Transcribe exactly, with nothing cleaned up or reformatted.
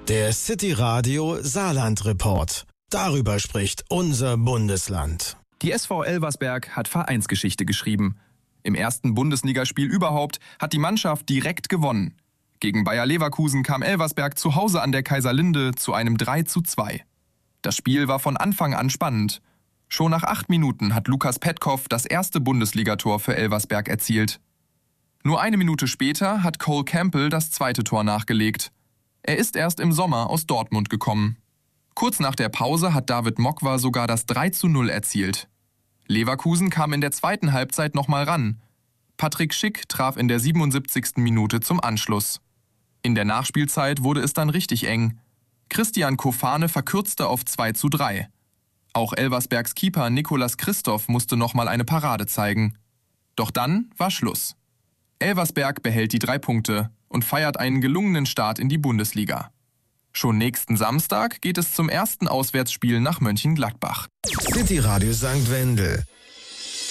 Der City Radio Saarland Report. Darüber spricht unser Bundesland. Die S V Elversberg hat Vereinsgeschichte geschrieben. Im ersten Bundesligaspiel überhaupt hat die Mannschaft direkt gewonnen. Gegen Bayer Leverkusen kam Elversberg zu Hause an der Kaiserlinde zu einem drei zu zwei. Das Spiel war von Anfang an spannend. Schon nach acht Minuten hat Lukas Petkov das erste Bundesligator für Elversberg erzielt. Nur eine Minute später hat Cole Campbell das zweite Tor nachgelegt. Er ist erst im Sommer aus Dortmund gekommen. Kurz nach der Pause hat David Mokwa sogar das drei zu null erzielt. Leverkusen kam in der zweiten Halbzeit nochmal ran. Patrick Schick traf in der siebenundsiebzigsten Minute zum Anschluss. In der Nachspielzeit wurde es dann richtig eng. Christian Kofane verkürzte auf zwei zu drei. Auch Elversbergs Keeper Nicolas Christoph musste nochmal eine Parade zeigen. Doch dann war Schluss. Elversberg behält die drei Punkte und feiert einen gelungenen Start in die Bundesliga. Schon nächsten Samstag geht es zum ersten Auswärtsspiel nach Mönchengladbach. City Radio Sankt Wendel.